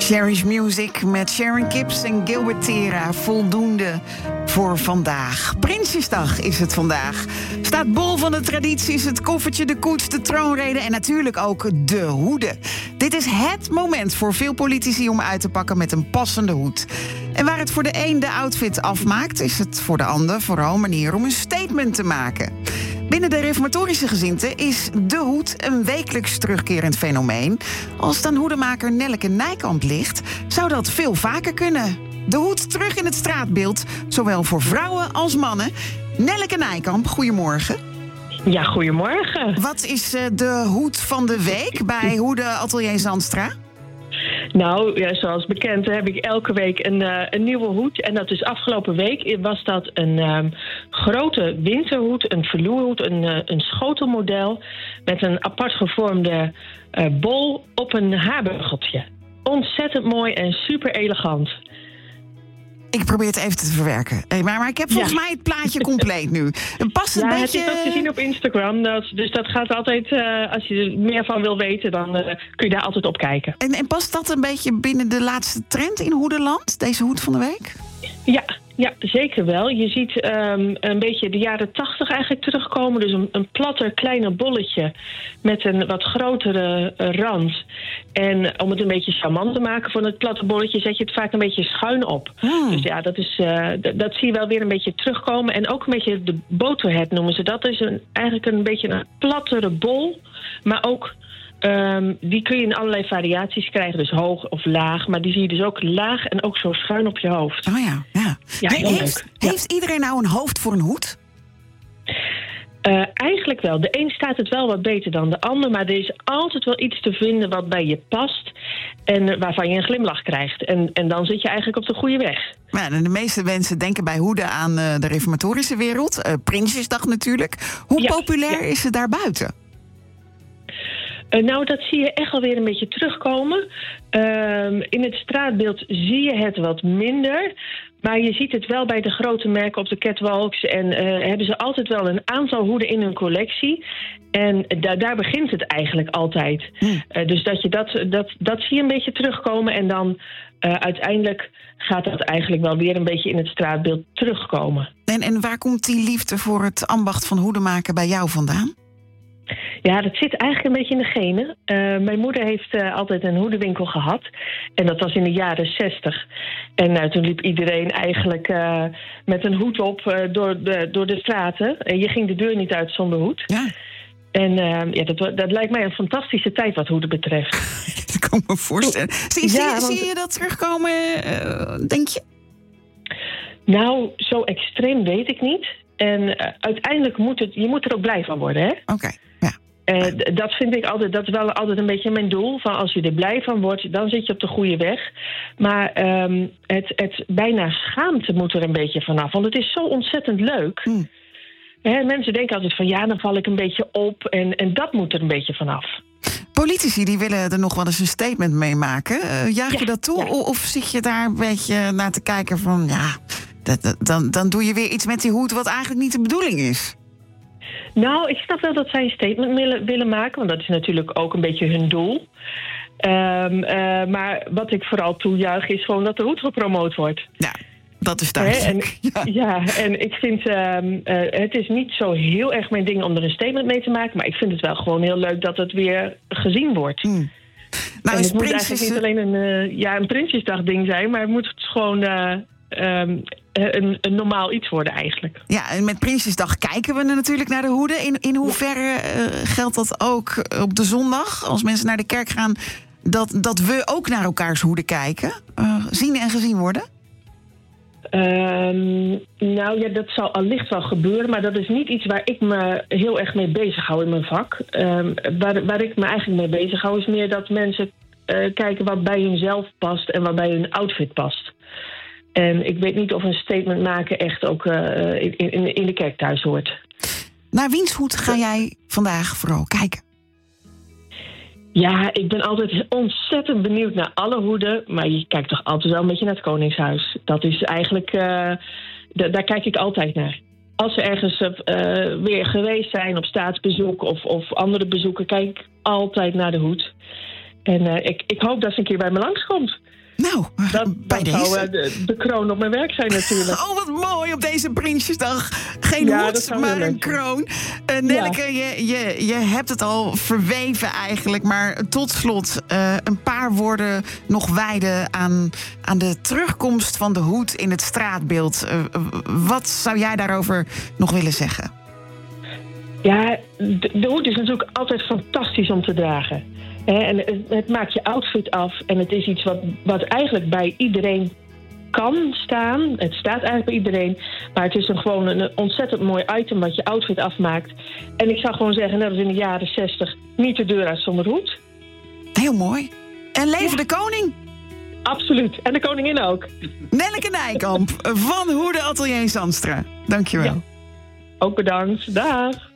Cherish Music met Sharon Gibbs en Gilbert Tera. Voldoende voor vandaag. Prinsjesdag is het vandaag. Staat bol van de tradities, het koffertje, de koets, de troonrede en natuurlijk ook de hoeden. Dit is het moment voor veel politici om uit te pakken met een passende hoed. En waar het voor de een de outfit afmaakt, is het voor de ander vooral een manier om een statement te maken. Binnen de reformatorische gezindte is de hoed een wekelijks terugkerend fenomeen. Als het aan hoedemaker Nelleke Nijkamp ligt, zou dat veel vaker kunnen. De hoed terug in het straatbeeld, zowel voor vrouwen als mannen. Nelleke Nijkamp, goedemorgen. Ja, goedemorgen. Wat is de hoed van de week bij Hoede Atelier Zandstra? Nou, ja, zoals bekend heb ik elke week een nieuwe hoed. En dat is afgelopen week was dat een grote winterhoed, een verloerhoed, een schotelmodel met een apart gevormde bol op een haarbeugeltje. Ontzettend mooi en super elegant. Ik probeer het even te verwerken. Maar ik heb volgens mij het plaatje compleet nu. Past het het beetje... is ook te zien op Instagram. Dus dat gaat altijd, als je er meer van wil weten, dan kun je daar altijd op kijken. En past dat een beetje binnen de laatste trend in hoedenland, deze hoed van de week? Ja, zeker wel. Je ziet een beetje de jaren 80 eigenlijk terugkomen. Dus een platter, kleiner bolletje met een wat grotere rand. En om het een beetje charmant te maken van het platte bolletje, zet je het vaak een beetje schuin op. Dus ja, dat zie je wel weer een beetje terugkomen. En ook een beetje de boterhead noemen ze dat. Dat is eigenlijk een beetje een plattere bol, maar ook... die kun je in allerlei variaties krijgen, dus hoog of laag. Maar die zie je dus ook laag en ook zo schuin op je hoofd. Oh ja. Heeft iedereen nou een hoofd voor een hoed? Eigenlijk wel. De een staat het wel wat beter dan de ander. Maar er is altijd wel iets te vinden wat bij je past. En waarvan je een glimlach krijgt. En dan zit je eigenlijk op de goede weg. Ja, de meeste mensen denken bij hoeden aan de reformatorische wereld. Prinsjesdag natuurlijk. Hoe populair is het daar buiten? Nou, dat zie je echt alweer een beetje terugkomen. In het straatbeeld zie je het wat minder. Maar je ziet het wel bij de grote merken op de catwalks. En hebben ze altijd wel een aantal hoeden in hun collectie. En daar begint het eigenlijk altijd. Dus dat zie je een beetje terugkomen. En dan uiteindelijk gaat dat eigenlijk wel weer een beetje in het straatbeeld terugkomen. En waar komt die liefde voor het ambacht van hoeden maken bij jou vandaan? Ja, dat zit eigenlijk een beetje in de genen. Mijn moeder heeft altijd een hoedenwinkel gehad. En dat was in de jaren 60. En toen liep iedereen eigenlijk met een hoed op door de straten. En je ging de deur niet uit zonder hoed. Ja. En dat lijkt mij een fantastische tijd wat hoeden betreft. Dat kan ik me voorstellen. Zie je dat terugkomen, denk je? Nou, zo extreem weet ik niet. En uiteindelijk je moet er ook blij van worden, hè? Oké. Dat vind ik altijd, dat is wel altijd een beetje mijn doel. Van als je er blij van wordt, dan zit je op de goede weg. Maar het bijna schaamte moet er een beetje vanaf. Want het is zo ontzettend leuk. Mensen denken altijd van dan val ik een beetje op. En dat moet er een beetje vanaf. Politici die willen er nog wel eens een statement mee maken. Jaag je dat toe? Ja. Of zit je daar een beetje naar te kijken van... Dan doe je weer iets met die hoed wat eigenlijk niet de bedoeling is? Nou, ik snap wel dat zij een statement willen maken, want dat is natuurlijk ook een beetje hun doel. Maar wat ik vooral toejuich is gewoon dat de hoed gepromoot wordt. Ja, dat is duidelijk. En ik vind, het is niet zo heel erg mijn ding om er een statement mee te maken, maar ik vind het wel gewoon heel leuk dat het weer gezien wordt. Nou, en het moet eigenlijk niet alleen een Prinsjesdag ding zijn, maar het moet gewoon... een normaal iets worden eigenlijk. Ja, en met Prinsjesdag kijken we natuurlijk naar de hoeden. In hoeverre geldt dat ook op de zondag? Als mensen naar de kerk gaan, dat we ook naar elkaars hoeden kijken? Zien en gezien worden? Dat zal allicht wel gebeuren, maar dat is niet iets waar ik me heel erg mee bezig hou in mijn vak. Waar ik me eigenlijk mee bezig hou is meer dat mensen kijken wat bij hunzelf past en wat bij hun outfit past. En ik weet niet of een statement maken echt ook in de kerk thuis hoort. Naar wiens hoed ga jij vandaag vooral kijken? Ja, ik ben altijd ontzettend benieuwd naar alle hoeden. Maar je kijkt toch altijd wel een beetje naar het Koningshuis. Dat is eigenlijk... daar kijk ik altijd naar. Als ze ergens weer geweest zijn op staatsbezoek of andere bezoeken... kijk ik altijd naar de hoed. En ik hoop dat ze een keer bij me langskomt. Nou, bij deze. zou de kroon op mijn werk zijn natuurlijk. Oh, wat mooi op deze Prinsjesdag. Geen hoed, maar een kroon. Nelleke, je hebt het al verweven eigenlijk. Maar tot slot een paar woorden nog wijden aan de terugkomst van de hoed in het straatbeeld. Wat zou jij daarover nog willen zeggen? Ja, de hoed is natuurlijk altijd fantastisch om te dragen. En het maakt je outfit af. En het is iets wat eigenlijk bij iedereen kan staan. Het staat eigenlijk bij iedereen. Maar het is gewoon een ontzettend mooi item wat je outfit afmaakt. En ik zou gewoon zeggen, net als in de jaren 60... niet de deur uit zonder hoed. Heel mooi. En leven de koning! Absoluut. En de koningin ook. Nelleke Nijkamp van Hoedenatelier Zandstra. Dankjewel. Ja. Ook bedankt. Dag.